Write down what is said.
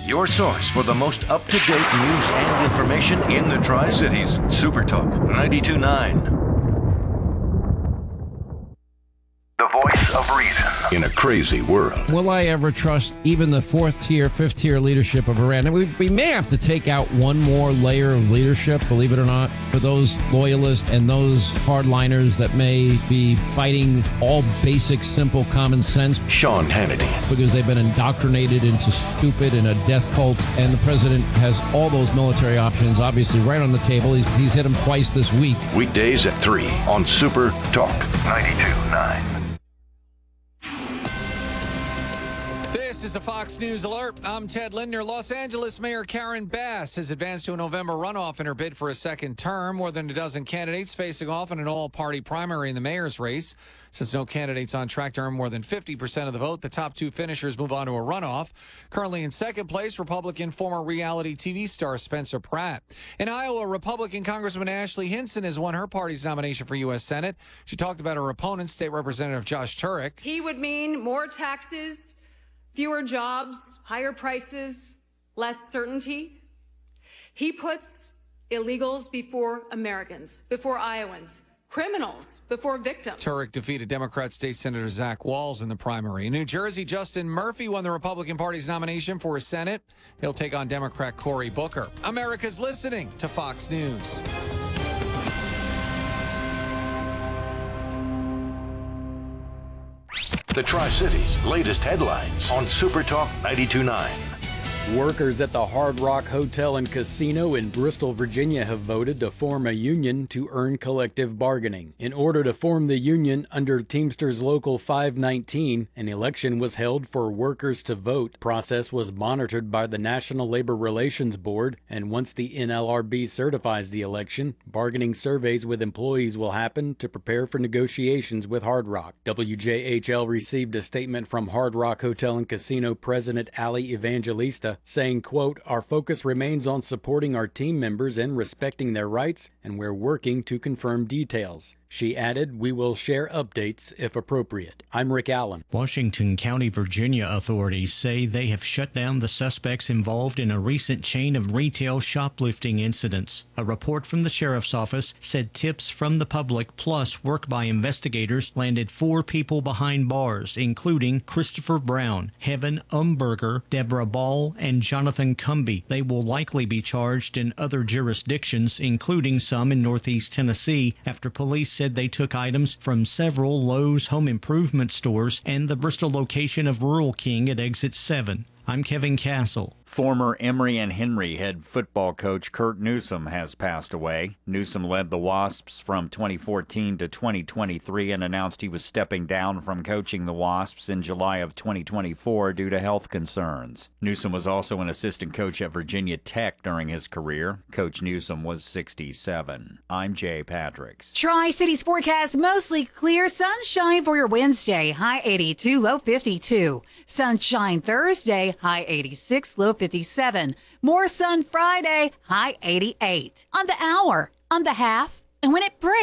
your source for the most up-to-date news and information in the Tri-Cities. Super Talk 92.9. The voice of reason in a crazy world. Will I ever trust even the fourth tier, fifth tier leadership of Iran? And we may have to take out one more layer of leadership, believe it or not, for those loyalists and those hardliners that may be fighting all basic, simple common sense. Sean Hannity. Because they've been indoctrinated into stupid and a death cult. And the president has all those military options, obviously, right on the table. He's hit them twice this week. Weekdays at 3 on Super Talk 92.9. This is a Fox News alert. I'm Ted Lindner. Los Angeles Mayor Karen Bass has advanced to a November runoff in her bid for a second term. More than a dozen candidates facing off in an all-party primary in the mayor's race. Since no candidate's on track to earn more than 50% of the vote, the top two finishers move on to a runoff. Currently in second place, Republican former reality TV star Spencer Pratt. In Iowa, Republican Congresswoman Ashley Hinson has won her party's nomination for U.S. Senate. She talked about her opponent, State Representative Josh Turek. He would mean more taxes, fewer jobs, higher prices, less certainty. He puts illegals before Americans, before Iowans, criminals before victims. Turek defeated Democrat State Senator Zach Walz in the primary. In New Jersey, Justin Murphy won the Republican Party's nomination for Senate. He'll take on Democrat Cory Booker. America's listening to Fox News. The Tri-Cities' latest headlines on Super Talk 92.9. Workers at the Hard Rock Hotel and Casino in Bristol, Virginia have voted to form a union to earn collective bargaining. In order to form the union under Teamsters Local 519, an election was held for workers to vote. The process was monitored by the National Labor Relations Board, and once the NLRB certifies the election, bargaining surveys with employees will happen to prepare for negotiations with Hard Rock. WJHL received a statement from Hard Rock Hotel and Casino President Ali Evangelista saying, quote, "Our focus remains on supporting our team members and respecting their rights, and we're working to confirm details." She added, "We will share updates if appropriate." I'm Rick Allen. Washington County, Virginia authorities say they have shut down the suspects involved in a recent chain of retail shoplifting incidents. A report from the sheriff's office said tips from the public plus work by investigators landed 4 people behind bars, including Christopher Brown, Heaven Umberger, Deborah Ball, and Jonathan Cumby. They will likely be charged in other jurisdictions, including some in Northeast Tennessee, after police said they took items from several Lowe's home improvement stores and the Bristol location of Rural King at Exit 7. I'm Kevin Castle. Former Emory and Henry head football coach Curt Newsome has passed away. Newsome led the Wasps from 2014 to 2023 and announced he was stepping down from coaching the Wasps in July of 2024 due to health concerns. Newsome was also an assistant coach at Virginia Tech during his career. Coach Newsome was 67. I'm Jay Patricks. Tri-Cities forecast mostly clear sunshine for your Wednesday. High 82, low 52. Sunshine Thursday, high 86, low 57. More sun Friday, high 88. On the hour, on the half, and when it breaks.